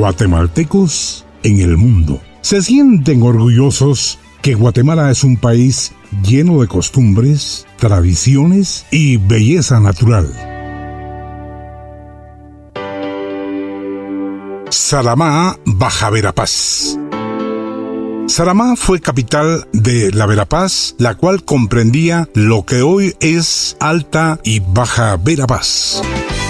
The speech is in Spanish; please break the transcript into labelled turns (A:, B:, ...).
A: guatemaltecos en el mundo. Se sienten orgullosos que Guatemala es un país lleno de costumbres, tradiciones y belleza natural. Saramá, Baja Verapaz. Saramá fue capital de la Verapaz, la cual comprendía lo que hoy es Alta y Baja Verapaz.